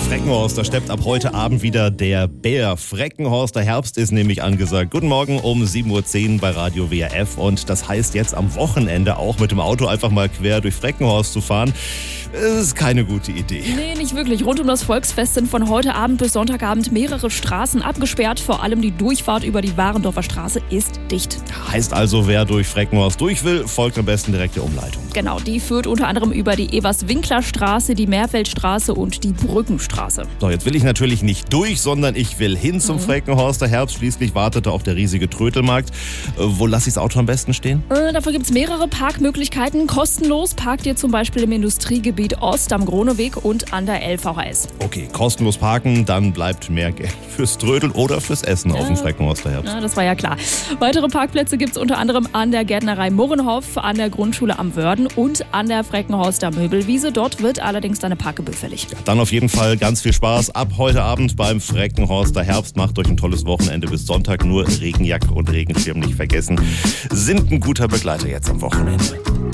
Freckenhorst, da steppt ab heute Abend wieder der Bär. Freckenhorster Herbst ist nämlich angesagt. Guten Morgen um 7.10 Uhr bei Radio WRF. Und das heißt jetzt am Wochenende auch mit dem Auto einfach mal quer durch Freckenhorst zu fahren. Das ist keine gute Idee. Nee, nicht wirklich. Rund um das Volksfest sind von heute Abend bis Sonntagabend mehrere Straßen abgesperrt. Vor allem die Durchfahrt über die Warendorfer Straße ist dicht. Heißt also, wer durch Freckenhorst durch will, folgt am besten direkt der Umleitung. Genau, die führt unter anderem über die Evers-Winkler-Straße, die Meerfeldstraße und die Brückenstraße. So, jetzt will ich natürlich nicht durch, sondern ich will hin zum Freckenhorster Herbst. Schließlich wartet da auch der riesige Trödelmarkt. Wo lasse ich das Auto am besten stehen? Dafür gibt es mehrere Parkmöglichkeiten. Kostenlos parkt ihr zum Beispiel im Industriegebiet Ost am Groneweg und an der LVHS. Okay, kostenlos parken, dann bleibt mehr Geld fürs Trödeln oder fürs Essen auf dem Freckenhorster Herbst. Ja, das war ja klar. Weitere Parkplätze gibt es unter anderem an der Gärtnerei Murrenhof, an der Grundschule am Wörden und an der Freckenhorster Möbelwiese. Dort wird allerdings eine Parkgebühr fällig. Ja, dann auf jeden Fall ganz viel Spaß ab heute Abend beim Freckenhorster Herbst. Macht euch ein tolles Wochenende bis Sonntag. Nur Regenjacke und Regenschirm nicht vergessen. Sind ein guter Begleiter jetzt am Wochenende.